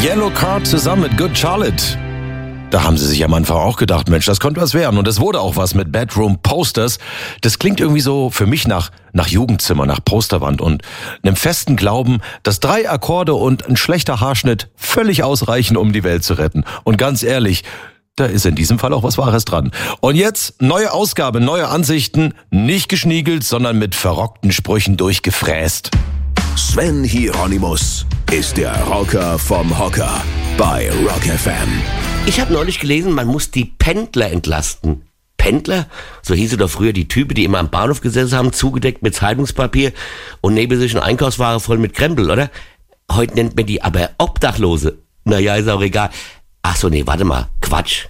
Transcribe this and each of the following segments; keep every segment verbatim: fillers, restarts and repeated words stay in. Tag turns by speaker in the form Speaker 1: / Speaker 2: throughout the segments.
Speaker 1: Yellow Card zusammen mit Good Charlotte. Da haben sie sich am Anfang auch gedacht, Mensch, das könnte was werden. Und es wurde auch was mit Bedroom Posters. Das klingt irgendwie so für mich nach, nach Jugendzimmer, nach Posterwand und einem festen Glauben, dass drei Akkorde und ein schlechter Haarschnitt völlig ausreichen, um die Welt zu retten. Und ganz ehrlich, da ist in diesem Fall auch was Wahres dran. Und jetzt neue Ausgabe, neue Ansichten, nicht geschniegelt, sondern mit verrockten Sprüchen durchgefräst.
Speaker 2: Sven Hieronymus ist der Rocker vom Hocker bei Rock F M.
Speaker 3: Ich habe neulich gelesen, man muss die Pendler entlasten. Pendler? So hieße doch früher die Typen, die immer am Bahnhof gesessen haben, zugedeckt mit Zeitungspapier und neben sich eine Einkaufsware voll mit Krempel, oder? Heute nennt man die aber Obdachlose. Naja, ist auch egal. Ach so, nee, warte mal. Quatsch.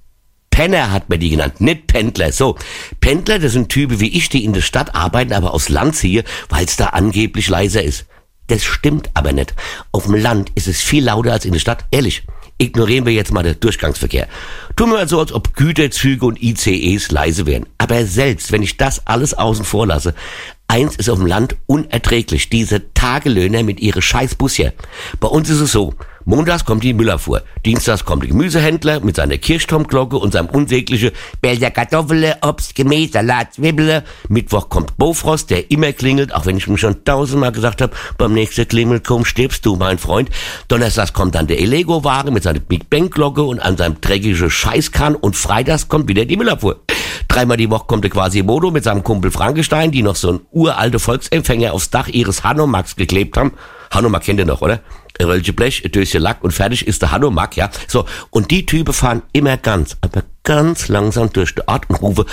Speaker 3: Penner hat man die genannt, nicht Pendler. So, Pendler, das sind Typen wie ich, die in der Stadt arbeiten, aber aus Land ziehen, weil es da angeblich leiser ist. Das stimmt aber nicht. Auf dem Land ist es viel lauter als in der Stadt. Ehrlich. Ignorieren wir jetzt mal den Durchgangsverkehr. Tun wir mal so, als ob Güterzüge und I C Es leise wären. Aber selbst, wenn ich das alles außen vor lasse, eins ist auf dem Land unerträglich. Diese Tagelöhner mit ihre scheiß Bus hier. Bei uns ist es so. Montags kommt die Müllabfuhr. Dienstags kommt der Gemüsehändler mit seiner Kirchturmglocke und seinem unsäglichen Bälder Kartoffeln, Obst, Gemüse, Salat, Zwiebeln. Mittwoch kommt Bofrost, der immer klingelt, auch wenn ich mir schon tausendmal gesagt habe, beim nächsten Klingeln stirbst du, mein Freund. Donnerstags kommt dann der Elego-Wagen mit seiner Big Bang-Glocke und an seinem dreckigen Scheißkahn und freitags kommt wieder die Müllabfuhr. Dreimal die Woche kommt der Quasimodo mit seinem Kumpel Frankenstein, die noch so einen uralte Volksempfänger aufs Dach ihres Hanomaks geklebt haben. Hanomag kennt ihr noch, oder? Ein Röllchen Blech, ein Döschen Lack und fertig ist der Hanomag, ja. So, und die Typen fahren immer ganz, aber ganz langsam durch den Ort und rufen,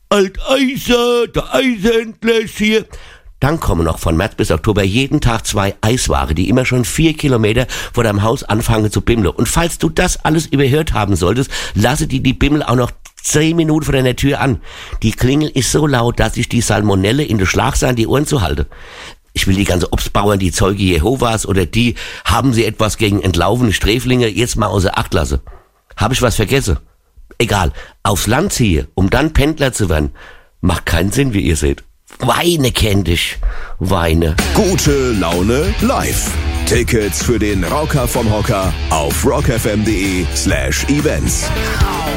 Speaker 3: Alteiser, der Eishändler ist hier. Dann kommen noch von März bis Oktober jeden Tag zwei Eisware, die immer schon vier Kilometer vor deinem Haus anfangen zu bimmeln. Und falls du das alles überhört haben solltest, lasse die die Bimmel auch noch zehn Minuten vor deiner Tür an. Die Klingel ist so laut, dass ich die Salmonelle in der Schlagseite an die Ohren zu halte. Ich will die ganze Obstbauern, die Zeuge Jehovas oder die, haben sie etwas gegen entlaufene Sträflinge, jetzt mal außer Acht lasse. Habe ich was vergessen? Egal. Aufs Land ziehe, um dann Pendler zu werden, macht keinen Sinn, wie ihr seht. Weine kenn dich. Weine.
Speaker 2: Gute Laune live. Tickets für den Rocker vom Hocker auf rockfm.de slash events.